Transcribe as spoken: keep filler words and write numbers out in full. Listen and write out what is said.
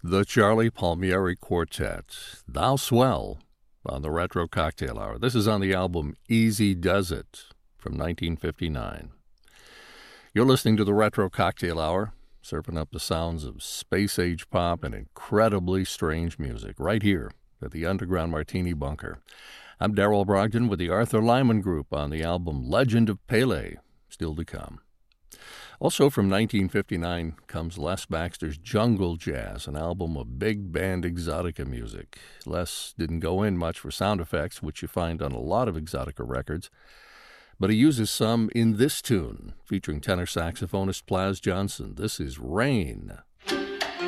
The Charlie Palmieri Quartet, Thou Swell, on the Retro Cocktail Hour. This is on the album Easy Does It from nineteen fifty-nine. You're listening to the Retro Cocktail Hour, serving up the sounds of space-age pop and incredibly strange music right here at the Underground Martini Bunker. I'm Darrell Brogdon with the Arthur Lyman Group on the album Legend of Pele, still to come. Also from nineteen fifty-nine comes Les Baxter's Jungle Jazz, an album of big band exotica music. Les didn't go in much for sound effects, which you find on a lot of exotica records, but he uses some in this tune, featuring tenor saxophonist Plas Johnson. This is Rain.